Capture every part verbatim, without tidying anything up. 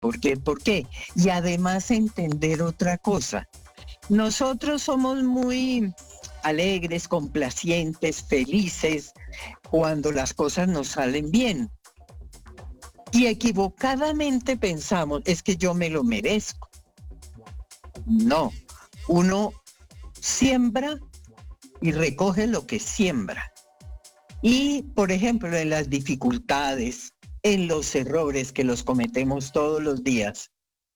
¿por qué? ¿Por qué? Y además entender otra cosa. Nosotros somos muy alegres, complacientes, felices cuando las cosas nos salen bien. Y equivocadamente pensamos, es que yo me lo merezco. No, uno siembra y recoge lo que siembra. Y, por ejemplo, en las dificultades, en los errores que los cometemos todos los días,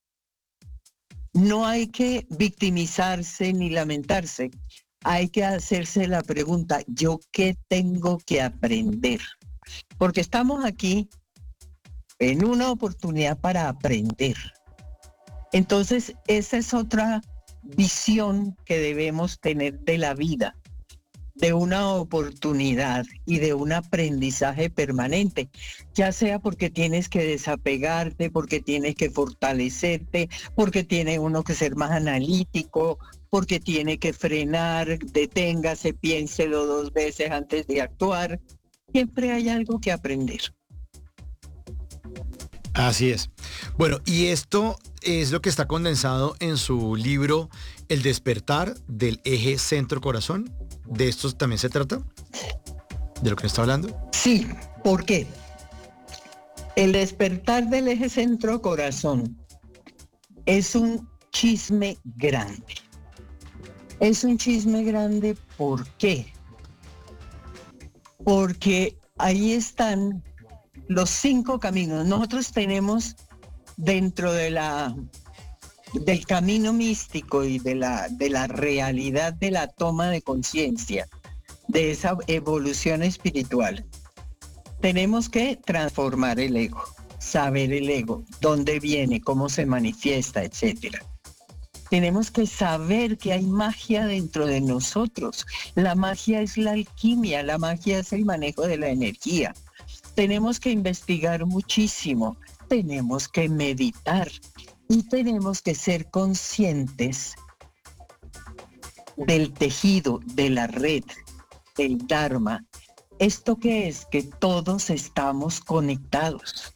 no hay que victimizarse ni lamentarse. Hay que hacerse la pregunta, ¿yo qué tengo que aprender? Porque estamos aquí en una oportunidad para aprender. Entonces, esa es otra visión que debemos tener de la vida, de una oportunidad y de un aprendizaje permanente, ya sea porque tienes que desapegarte, porque tienes que fortalecerte, porque tiene uno que ser más analítico, porque tiene que frenar, deténgase, piénselo dos veces antes de actuar. Siempre hay algo que aprender. Así es. Bueno, y esto es lo que está condensado en su libro El despertar del eje centro-corazón. ¿De esto también se trata? ¿De lo que está hablando? Sí, ¿por qué? El despertar del eje centro-corazón es un chisme grande. Es un chisme grande, ¿por qué? Porque ahí están los cinco caminos. Nosotros tenemos dentro de la, del camino místico y de la, de la realidad de la toma de conciencia, de esa evolución espiritual, tenemos que transformar el ego, saber el ego, dónde viene, cómo se manifiesta, etcétera. Tenemos que saber que hay magia dentro de nosotros. La magia es la alquimia, la magia es el manejo de la energía. Tenemos que investigar muchísimo, tenemos que meditar y tenemos que ser conscientes del tejido, de la red, del Dharma. ¿Esto qué es? Que todos estamos conectados.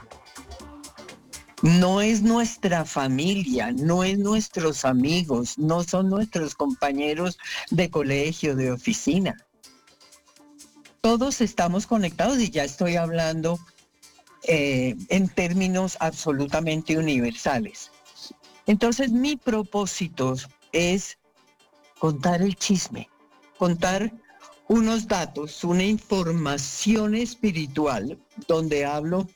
No es nuestra familia, no es nuestros amigos, no son nuestros compañeros de colegio, de oficina. Todos estamos conectados y ya estoy hablando eh, en términos absolutamente universales. Entonces, mi propósito es contar el chisme, contar unos datos, una información espiritual donde hablo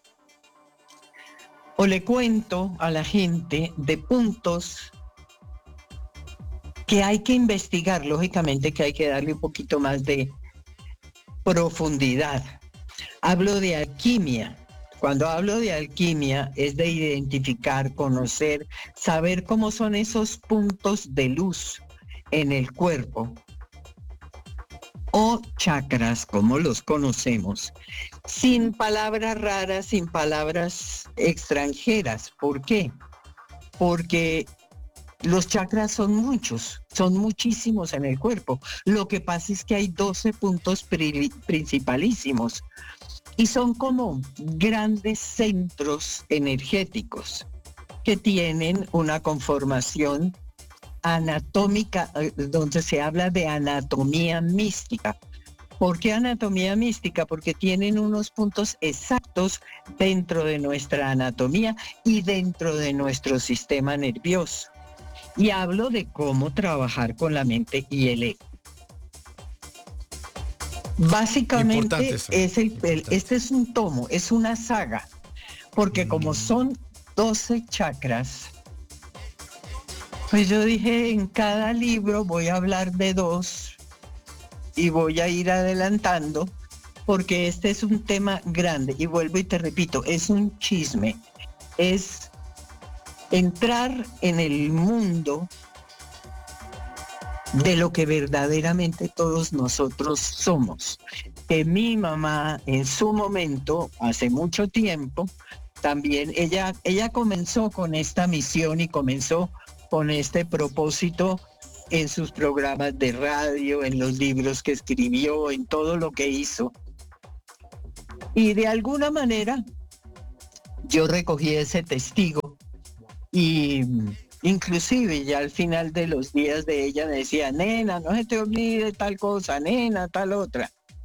o le cuento a la gente de puntos que hay que investigar, lógicamente que hay que darle un poquito más de profundidad. Hablo de alquimia. Cuando hablo de alquimia es de identificar, conocer, saber cómo son esos puntos de luz en el cuerpo o chakras, como los conocemos, sin palabras raras, sin palabras extranjeras. ¿Por qué? Porque los chakras son muchos, son muchísimos en el cuerpo. Lo que pasa es que hay doce puntos pri- principalísimos y son como grandes centros energéticos que tienen una conformación anatómica, eh, donde se habla de anatomía mística. ¿Por qué anatomía mística? Porque tienen unos puntos exactos dentro de nuestra anatomía y dentro de nuestro sistema nervioso. Y hablo de cómo trabajar con la mente y el ego. Básicamente, es el, el, este es un tomo, es una saga, porque como son doce chakras, pues yo dije, en cada libro voy a hablar de dos y voy a ir adelantando, porque este es un tema grande. Y vuelvo y te repito, es un chisme, es entrar en el mundo de lo que verdaderamente todos nosotros somos. Que mi mamá en su momento, hace mucho tiempo, también ella, ella comenzó con esta misión y comenzó con este propósito en sus programas de radio, en los libros que escribió, en todo lo que hizo. Y de alguna manera yo recogí ese testigo Y inclusive ya al final de los días de ella me decía, nena, no se te olvide tal cosa, nena, tal otra.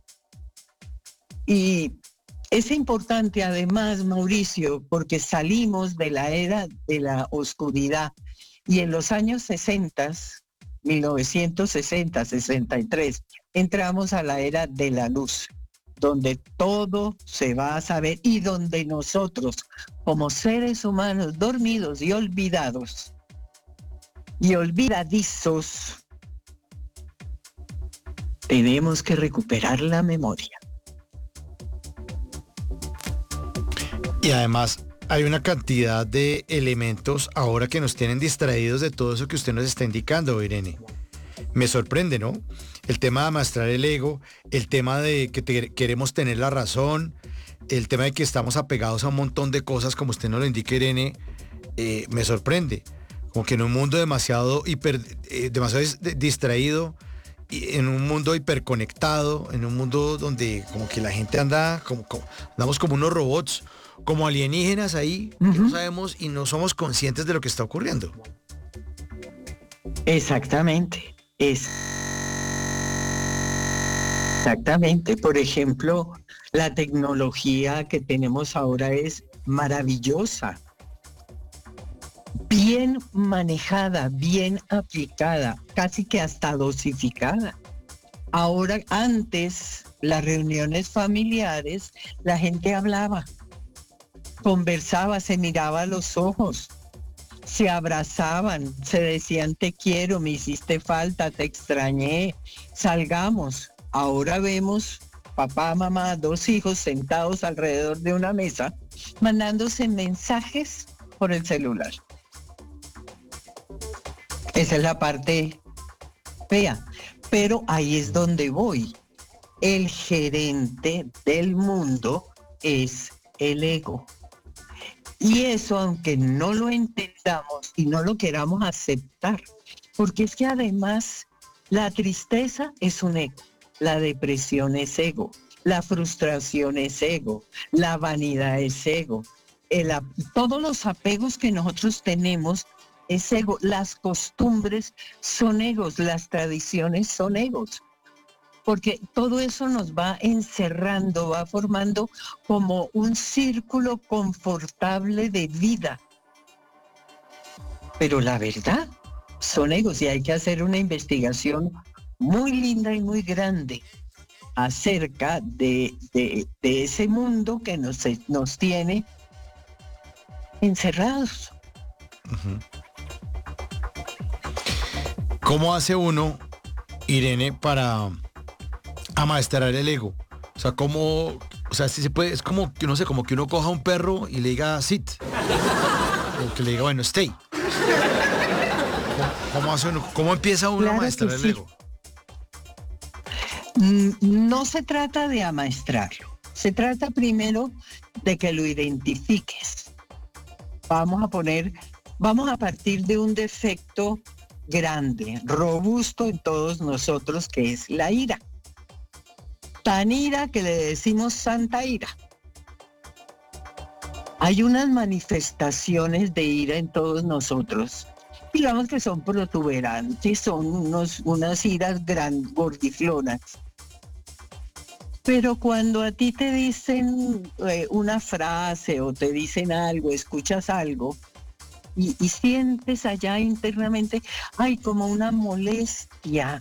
Y es importante además, Mauricio, porque salimos de la era de la oscuridad y en los años sesenta, mil novecientos sesenta, sesenta y tres, entramos a la era de la luz, donde todo se va a saber y donde nosotros, como seres humanos dormidos y olvidados y olvidadizos, tenemos que recuperar la memoria. Y además hay una cantidad de elementos ahora que nos tienen distraídos de todo eso que usted nos está indicando, Irene. Me sorprende, ¿no? El tema de amastrar el ego, el tema de que te, queremos tener la razón, el tema de que estamos apegados a un montón de cosas, como usted nos lo indica, Irene, eh, me sorprende. Como que en un mundo demasiado hiper, eh, demasiado distraído, y en un mundo hiperconectado, en un mundo donde como que la gente anda, como, como andamos como unos robots, como alienígenas ahí, uh-huh. que no sabemos y no somos conscientes de lo que está ocurriendo. Exactamente. Es... Exactamente. Por ejemplo, la tecnología que tenemos ahora es maravillosa. Bien manejada, bien aplicada, casi que hasta dosificada. Ahora, antes, las reuniones familiares, la gente hablaba, conversaba, se miraba a los ojos, se abrazaban, se decían te quiero, me hiciste falta, te extrañé, salgamos. Ahora vemos papá, mamá, dos hijos sentados alrededor de una mesa, mandándose mensajes por el celular. Esa es la parte fea, pero ahí es donde voy. El gerente del mundo es el ego. Y eso, aunque no lo entendamos y no lo queramos aceptar, porque es que además la tristeza es un ego, la depresión es ego, la frustración es ego, la vanidad es ego, el, todos los apegos que nosotros tenemos es ego, las costumbres son egos, las tradiciones son egos, porque todo eso nos va encerrando, va formando como un círculo confortable de vida. Pero la verdad, son egos y hay que hacer una investigación muy linda y muy grande acerca de, de, de ese mundo que nos, nos tiene encerrados. Uh-huh. ¿Cómo hace uno, Irene, para amaestrar el ego? O sea, ¿cómo, o sea, si se puede, es como que no sé, como que uno coja a un perro y le diga sit, o que le diga, bueno, stay. ¿Cómo, cómo hace uno, cómo empieza uno claro a amaestrar el sí. ego? No se trata de amaestrarlo, se trata primero de que lo identifiques. Vamos a poner, vamos a partir de un defecto grande, robusto en todos nosotros, que es la ira. Tan ira que le decimos santa ira. Hay unas manifestaciones de ira en todos nosotros, digamos que son protuberantes, son unos, unas iras gran, gordiflonas. Pero cuando a ti te dicen eh, una frase o te dicen algo, escuchas algo, Y, y sientes allá internamente, ay, como una molestia.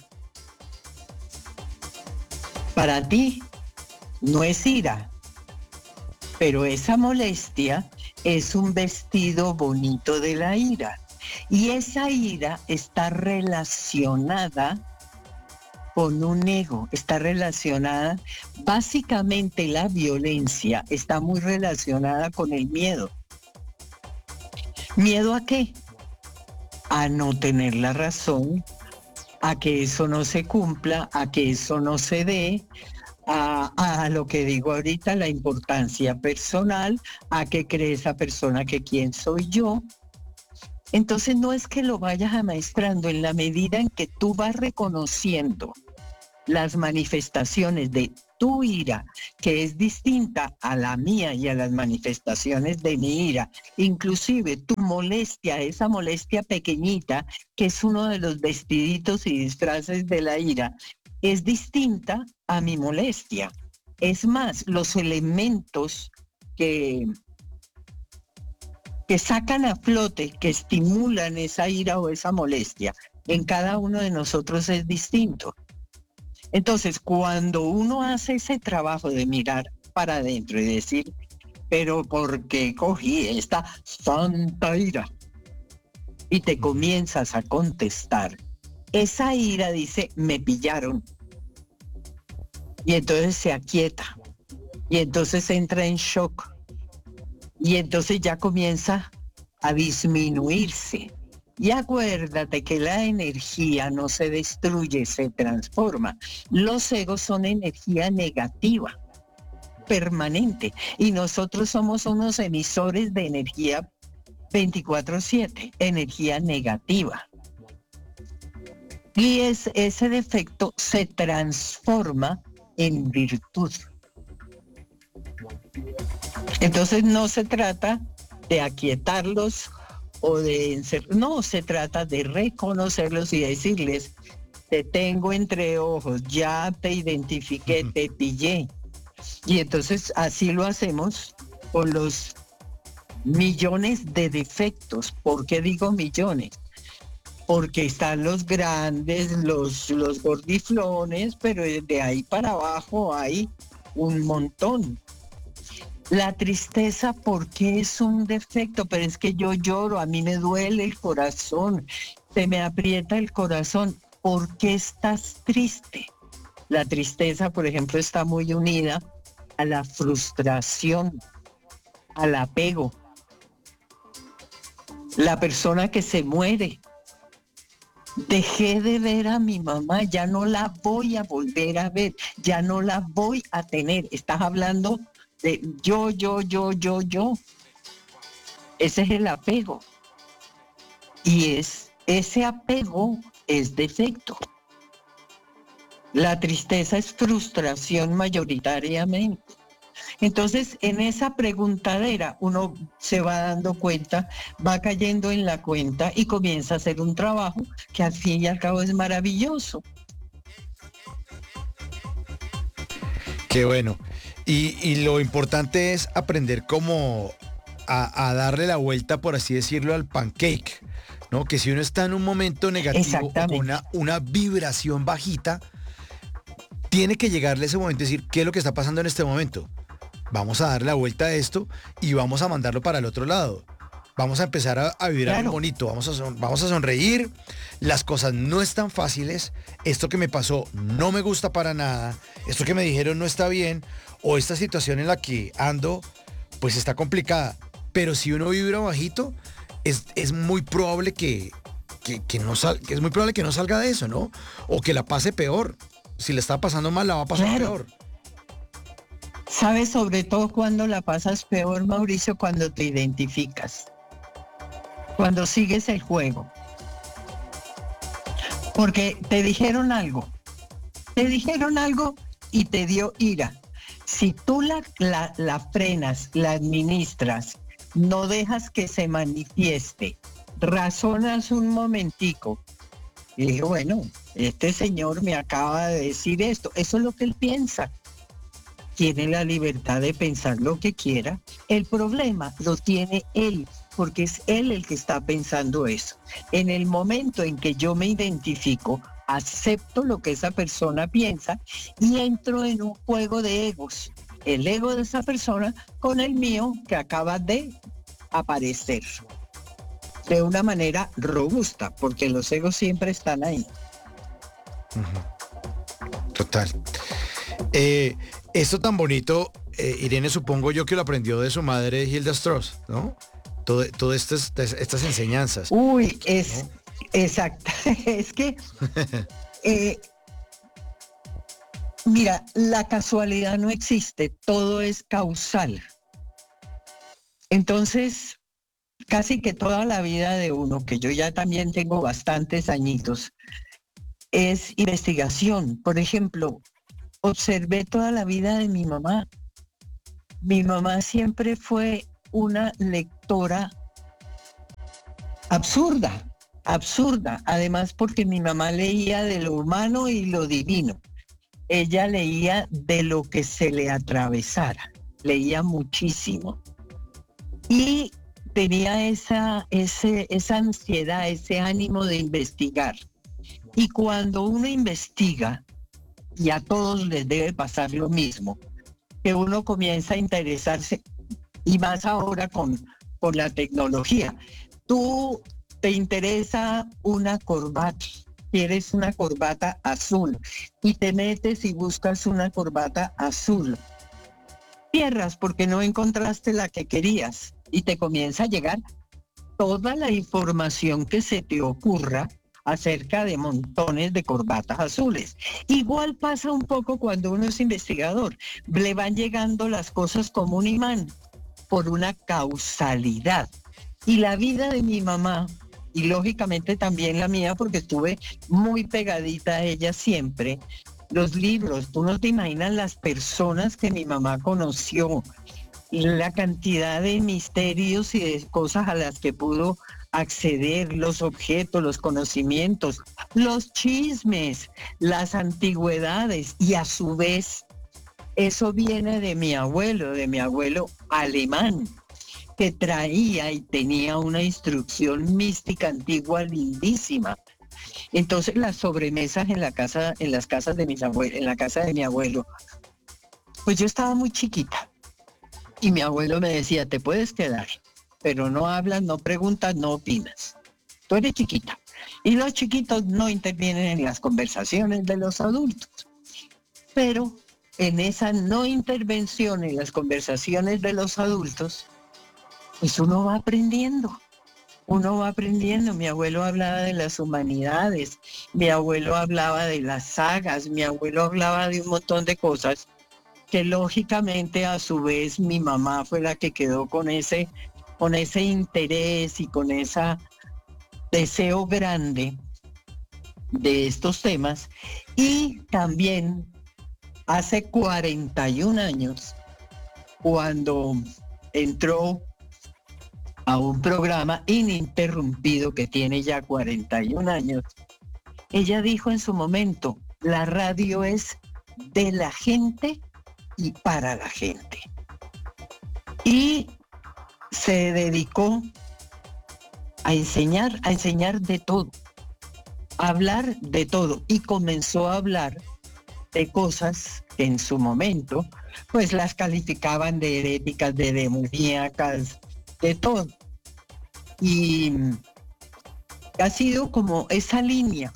Para ti no es ira, pero esa molestia es un vestido bonito de la ira. Y esa ira está relacionada con un ego, está relacionada, básicamente la violencia está muy relacionada con el miedo. ¿Miedo a qué? A no tener la razón, a que eso no se cumpla, a que eso no se dé, a, a lo que digo ahorita, la importancia personal, a que cree esa persona que quién soy yo. Entonces no es que lo vayas amaestrando, en la medida en que tú vas reconociendo las manifestaciones de tu ira, que es distinta a la mía y a las manifestaciones de mi ira, inclusive tu molestia, esa molestia pequeñita, que es uno de los vestiditos y disfraces de la ira, es distinta a mi molestia. Es más, los elementos que, que sacan a flote, que estimulan esa ira o esa molestia, en cada uno de nosotros es distinto. Entonces, cuando uno hace ese trabajo de mirar para adentro y decir, pero ¿por qué cogí esta santa ira? Y te comienzas a contestar. Esa ira dice, me pillaron. Y entonces se aquieta. Y entonces entra en shock. Y entonces ya comienza a disminuirse. Y acuérdate que la energía no se destruye, se transforma. Los egos son energía negativa, permanente. Y nosotros somos unos emisores de energía veinticuatro siete, energía negativa. Y es, ese defecto se transforma en virtud. Entonces no se trata de aquietarlos o de encer... no, se trata de reconocerlos y decirles, te tengo entre ojos, ya te identifiqué, uh-huh. te pillé. Y entonces así lo hacemos con los millones de defectos. ¿Por qué digo millones? Porque están los grandes, los, los gordiflones, pero de ahí para abajo hay un montón. La tristeza, ¿por qué es un defecto? Pero es que yo lloro, a mí me duele el corazón, se me aprieta el corazón. ¿Por qué estás triste? La tristeza, por ejemplo, está muy unida a la frustración, al apego. La persona que se muere. Dejé de ver a mi mamá, ya no la voy a volver a ver, ya no la voy a tener. Estás hablando de yo, yo, yo, yo, yo. Ese es el apego. Y es, ese apego es defecto. La tristeza es frustración mayoritariamente. Entonces, en esa preguntadera uno se va dando cuenta, va cayendo en la cuenta y comienza a hacer un trabajo que al fin y al cabo es maravilloso. Qué bueno. Y, y lo importante es aprender cómo a, a darle la vuelta, por así decirlo, al pancake, ¿no? Que si uno está en un momento negativo o con una, una vibración bajita, tiene que llegarle ese momento y decir, ¿qué es lo que está pasando en este momento? Vamos a darle la vuelta a esto y vamos a mandarlo para el otro lado. Vamos a empezar a, a vibrar claro. bonito, vamos a, son, vamos a sonreír. Las cosas no están fáciles. Esto que me pasó no me gusta para nada. Esto que me dijeron no está bien. O esta situación en la que ando, pues está complicada. Pero si uno vibra bajito, es, es muy probable que, que, que no sal, que es muy probable que no salga de eso, ¿no? O que la pase peor. Si le está pasando mal, la va a pasar claro. peor. ¿Sabes sobre todo cuando la pasas peor, Mauricio? Cuando te identificas. Cuando sigues el juego. Porque te dijeron algo. Te dijeron algo y te dio ira. Si tú la, la, la frenas, la administras, no dejas que se manifieste, razonas un momentico. Y dije, bueno, este señor me acaba de decir esto. Eso es lo que él piensa. Tiene la libertad de pensar lo que quiera. El problema lo tiene él, porque es él el que está pensando eso. En el momento en que yo me identifico, acepto lo que esa persona piensa y entro en un juego de egos. El ego de esa persona con el mío que acaba de aparecer. De una manera robusta, porque los egos siempre están ahí. Total. Eh, esto tan bonito, eh, Irene, supongo yo que lo aprendió de su madre Hilda Strauss, ¿no? Todo, todas estas, estas enseñanzas. Uy, es ¿no? Exacto. Es que, eh, mira, la casualidad no existe, todo es causal. Entonces, casi que toda la vida de uno, que yo ya también tengo bastantes añitos, es investigación. Por ejemplo, observé toda la vida de mi mamá. Mi mamá siempre fue una lectora absurda, absurda. Además porque mi mamá leía de lo humano y lo divino. Ella leía de lo que se le atravesara, leía muchísimo. Y tenía esa, ese, esa ansiedad, ese ánimo de investigar. Y cuando uno investiga, y a todos les debe pasar lo mismo, que uno comienza a interesarse, y más ahora con, con la tecnología. Tú te interesa una corbata, quieres una corbata azul, y te metes y buscas una corbata azul. Cierras porque no encontraste la que querías, y te comienza a llegar toda la información que se te ocurra acerca de montones de corbatas azules. Igual pasa un poco cuando uno es investigador. Le van llegando las cosas como un imán, por una causalidad. Y la vida de mi mamá, y lógicamente también la mía, porque estuve muy pegadita a ella siempre, los libros, tú no te imaginas las personas que mi mamá conoció, la cantidad de misterios y de cosas a las que pudo acceder, los objetos, los conocimientos, los chismes, las antigüedades, y a su vez eso viene de mi abuelo, de mi abuelo alemán, que traía y tenía una instrucción mística antigua lindísima. Entonces las sobremesas en la casa, en las casas de mis abuelos, en la casa de mi abuelo, pues yo estaba muy chiquita. Y mi abuelo me decía, te puedes quedar, pero no hablas, no preguntas, no opinas. Tú eres chiquita. Y los chiquitos no intervienen en las conversaciones de los adultos. Pero en esa no intervención en las conversaciones de los adultos, pues uno va aprendiendo. Uno va aprendiendo. Mi abuelo hablaba de las humanidades, mi abuelo hablaba de las sagas, mi abuelo hablaba de un montón de cosas que lógicamente a su vez mi mamá fue la que quedó con ese, con ese interés y con ese deseo grande de estos temas. Y también hace cuarenta y un años, cuando entró a un programa ininterrumpido que tiene ya cuarenta y un años, ella dijo en su momento, la radio es de la gente y para la gente. Y se dedicó a enseñar, a enseñar de todo, a hablar de todo, y comenzó a hablar de cosas que en su momento pues las calificaban de heréticas, de demoníacas, de todo. Y ha sido como esa línea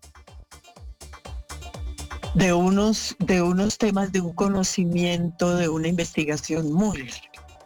de unos, de unos temas, de un conocimiento, de una investigación muy larga.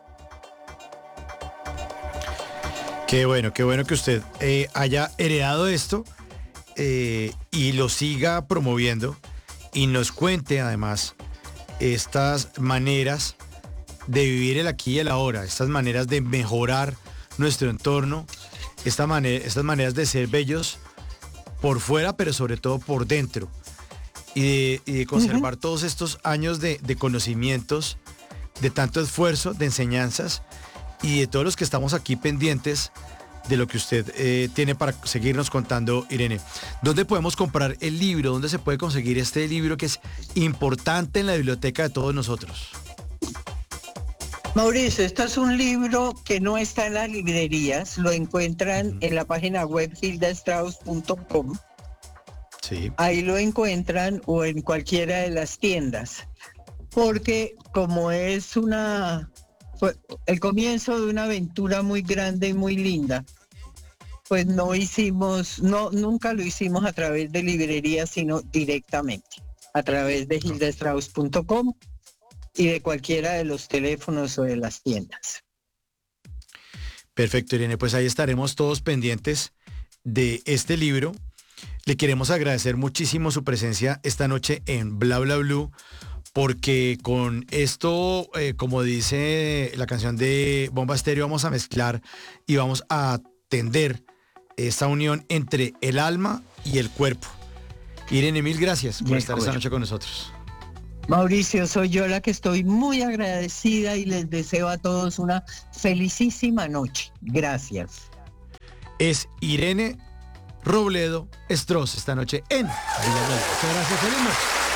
Qué bueno, qué bueno que usted eh, haya heredado esto eh, y lo siga promoviendo y nos cuente además estas maneras de vivir el aquí y el ahora, estas maneras de mejorar nuestro entorno, esta manera, estas maneras de ser bellos por fuera, pero sobre todo por dentro. Y de, y de conservar uh-huh. todos estos años de, de conocimientos, de tanto esfuerzo, de enseñanzas, y de todos los que estamos aquí pendientes de lo que usted eh, tiene para seguirnos contando, Irene. ¿Dónde podemos comprar el libro? ¿Dónde se puede conseguir este libro que es importante en la biblioteca de todos nosotros? Mauricio, este es un libro que no está en las librerías, lo encuentran uh-huh. en la página web hilda strauss punto com. Sí. Ahí lo encuentran, o en cualquiera de las tiendas, porque como es una fue el comienzo de una aventura muy grande y muy linda, pues no hicimos, no, nunca lo hicimos a través de librerías, sino directamente a través de hilda strauss punto com y de cualquiera de los teléfonos o de las tiendas. Perfecto, Irene, pues ahí estaremos todos pendientes de este libro. Le queremos agradecer muchísimo su presencia esta noche en Bla Bla Blue, porque con esto, eh, como dice la canción de Bomba Estéreo, vamos a mezclar y vamos a tender esta unión entre el alma y el cuerpo. Irene, mil gracias por estar esta noche con nosotros. Mauricio, soy yo la que estoy muy agradecida y les deseo a todos una felicísima noche. Gracias. Es Irene Robledo Stross esta noche en Villarreal. Muchas gracias, seguimos.